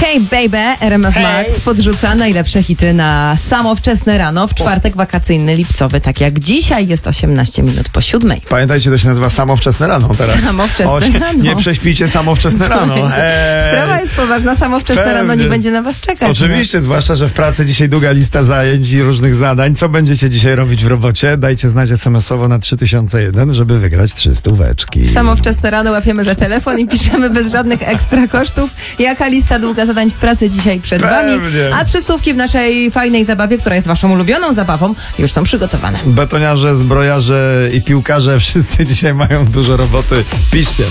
Hey baby, RMF Max podrzuca najlepsze hity na samo wczesne rano w czwartek wakacyjny lipcowy, tak jak dzisiaj jest 18 minut po 7. Pamiętajcie, to się nazywa samo wczesne rano teraz. Samo wczesne rano. Nie prześpijcie samo wczesne rano. Sprawa jest poważna, samo wczesne rano nie będzie na was czekać. Oczywiście, zwłaszcza, że w pracy dzisiaj długa lista zajęć i różnych zadań. Co będziecie dzisiaj robić w robocie? Dajcie znać SMS-owo na 3001, żeby wygrać 300 weczki. Samo wczesne rano łapiemy za telefon i piszemy bez żadnych ekstra kosztów, jaka lista długa zadań w pracy dzisiaj przed wami. A 300 w naszej fajnej zabawie, która jest waszą ulubioną zabawą, już są przygotowane. Betoniarze, zbrojarze i piłkarze, wszyscy dzisiaj mają dużo roboty. Piszcie.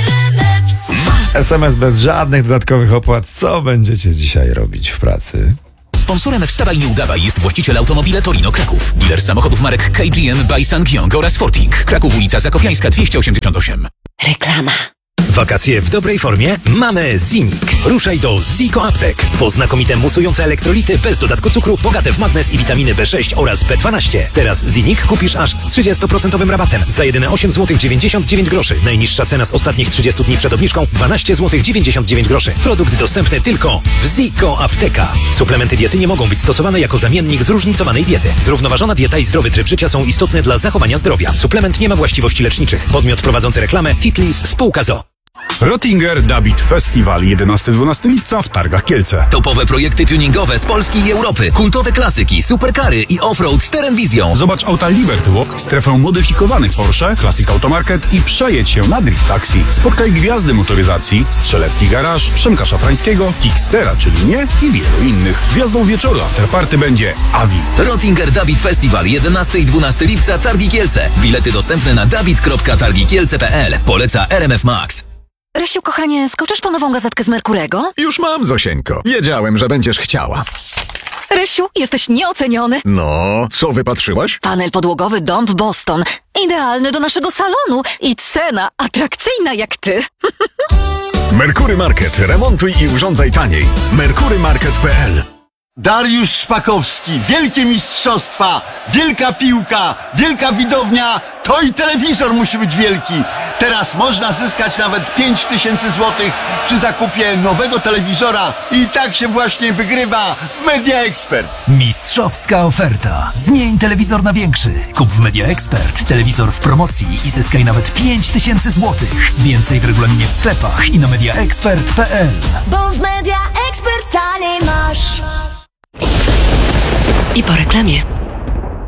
SMS bez żadnych dodatkowych opłat. Co będziecie dzisiaj robić w pracy? Sponsorem Wstawaj Nie Udawaj jest właściciel Automobile Torino Kraków. Dealer samochodów marek KGM by Sangyong oraz Forting. Kraków, ulica Zakopiańska 288. Reklama. Wakacje w dobrej formie? Mamy Zinik. Ruszaj do Ziko Aptek. Po znakomite musujące elektrolity bez dodatku cukru, bogate w magnez i witaminy B6 oraz B12. Teraz Zinik kupisz aż z 30% rabatem za jedyne 8 zł 99 groszy. Najniższa cena z ostatnich 30 dni przed obniżką 12 zł 99 groszy. Produkt dostępny tylko w Ziko Apteka. Suplementy diety nie mogą być stosowane jako zamiennik zróżnicowanej diety. Zrównoważona dieta i zdrowy tryb życia są istotne dla zachowania zdrowia. Suplement nie ma właściwości leczniczych. Podmiot prowadzący reklamę Titlis Spółka ZO. Rottinger Dabit Festival 11-12 lipca w Targach Kielce. Topowe projekty tuningowe z Polski i Europy, kultowe klasyki, superkary i offroad z Terenwizją. Zobacz auta Liberty Walk, strefę modyfikowanych Porsche, Classic Automarket i przejedź się na Drift Taxi. Spotkaj gwiazdy motoryzacji, Strzelecki Garaż, Przemka Szafrańskiego, Kickstera, czyli mnie i wielu innych. Gwiazdą wieczoru afterparty będzie Avi. Rottinger Dabit Festival 11 i 12 lipca Targi Kielce. Bilety dostępne na dabit.targikielce.pl. Poleca RMF Max. Rysiu, kochanie, skoczysz po nową gazetkę z Merkurego? Już mam, Zosieńko. Wiedziałem, że będziesz chciała. Rysiu, jesteś nieoceniony. No, co wypatrzyłaś? Panel podłogowy dom w Boston. Idealny do naszego salonu i cena atrakcyjna jak ty. Merkury Market. Remontuj i urządzaj taniej. Merkurymarket.pl. Dariusz Szpakowski, wielkie mistrzostwa, wielka piłka, wielka widownia, to i telewizor musi być wielki. Teraz można zyskać nawet 5000 złotych przy zakupie nowego telewizora i tak się właśnie wygrywa w Media Expert. Mistrzowska oferta. Zmień telewizor na większy. Kup w Media Expert telewizor w promocji i zyskaj nawet 5000 złotych. Więcej w regulaminie w sklepach i na mediaexpert.pl. Bo w Media Expert taniej masz. I po reklamie.